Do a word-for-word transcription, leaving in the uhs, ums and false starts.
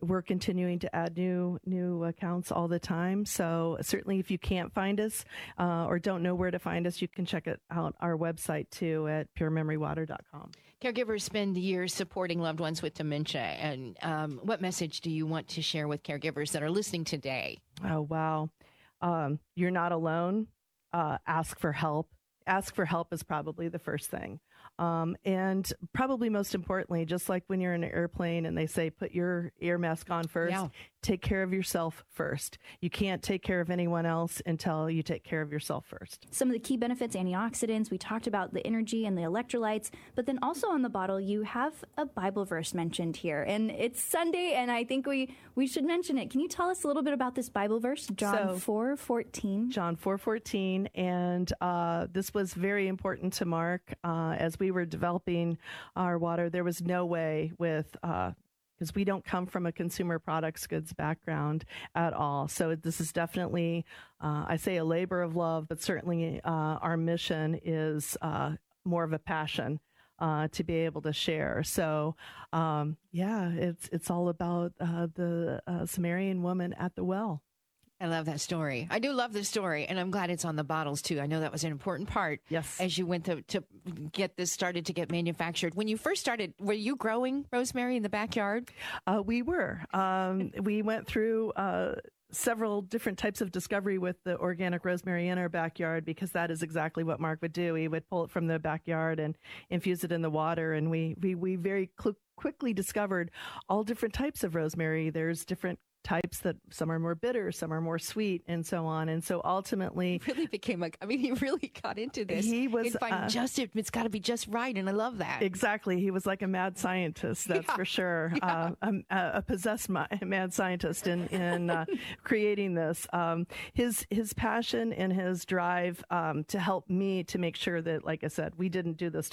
we're continuing to add new new accounts all the time. So certainly if you can't find us uh, or don't know where to find us, you can check it out our website too at pure memory water dot com. Caregivers spend years supporting loved ones with dementia. And um, what message do you want to share with caregivers that are listening today? Oh, wow. Um, you're not alone. Uh, ask for help. Ask for help is probably the first thing. Um, and probably most importantly, just like when you're in an airplane and they say, put your ear mask on first, Yeah. take care of yourself first. You can't take care of anyone else until you take care of yourself first. Some of the key benefits, antioxidants, we talked about the energy and the electrolytes, but then also on the bottle, you have a Bible verse mentioned here. And it's Sunday, and I think we, we should mention it. Can you tell us a little bit about this Bible verse, John four fourteen? John four fourteen, and uh, this was very important to Mark uh, as we were developing our water. There was no way with uh, because we don't come from a consumer products goods background at all. So this is definitely, uh, I say a labor of love, but certainly uh, our mission is uh, more of a passion uh, to be able to share. So um, yeah, it's it's all about uh, the uh, Samaritan woman at the well. I love that story. I do love the story, and I'm glad it's on the bottles, too. I know that was an important part yes. as you went to, to get this started to get manufactured. When you first started, were you growing rosemary in the backyard? Uh, we were. Um, we went through uh, several different types of discovery with the organic rosemary in our backyard, because that is exactly what Mark would do. He would pull it from the backyard and infuse it in the water, and we, we, we very cl- quickly discovered all different types of rosemary. There's different types that some are more bitter, some are more sweet, and so on. And so ultimately, he really became like, I mean, he really got into this. He was He'd find uh, just it. It's got to be just right. And I love that. Exactly. He was like a mad scientist. That's yeah. for sure. Yeah. Uh, a, a possessed mad scientist in, in uh, creating this. Um, his, his passion and his drive um, to help me to make sure that, like I said, we didn't do this